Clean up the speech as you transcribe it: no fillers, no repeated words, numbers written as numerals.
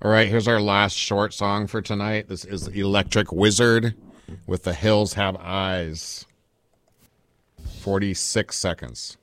All right, here's our last short song for tonight. This is Electric Wizard with The Hills Have Eyes. 46 seconds.